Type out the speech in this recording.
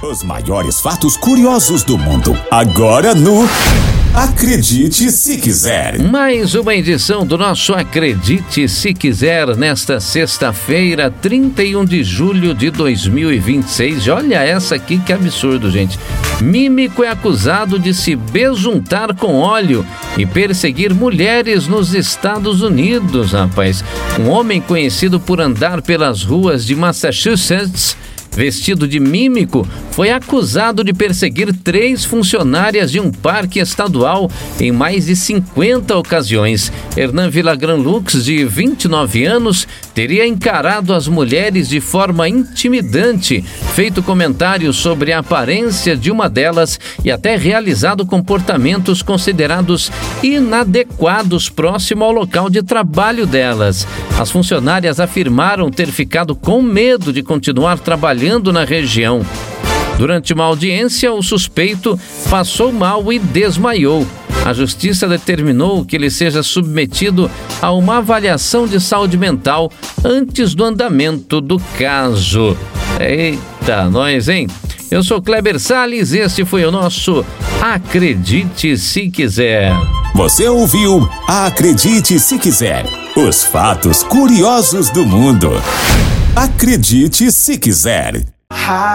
Os maiores fatos curiosos do mundo, agora no Acredite Se Quiser. Mais uma edição do nosso Acredite Se Quiser, nesta sexta-feira, 31 de julho de 2026. Olha essa aqui, que absurdo, gente. Mímico é acusado de se besuntar com óleo e perseguir mulheres nos Estados Unidos, rapaz. Um homem conhecido por andar pelas ruas de Massachusetts, vestido de mímico, foi acusado de perseguir 3 funcionárias de um parque estadual em mais de 50 ocasiões. Hernan Vilagran Lux, de 29 anos, teria encarado as mulheres de forma intimidante, feito comentários sobre a aparência de uma delas e até realizado comportamentos considerados inadequados próximo ao local de trabalho delas. As funcionárias afirmaram ter ficado com medo de continuar trabalhando na região. Durante uma audiência, o suspeito passou mal e desmaiou. A justiça determinou que ele seja submetido a uma avaliação de saúde mental antes do andamento do caso. Eita, nós, hein? Eu sou Kleber Salles, este foi o nosso Acredite Se Quiser. Você ouviu Acredite Se Quiser, os fatos curiosos do mundo. Acredite Se Quiser.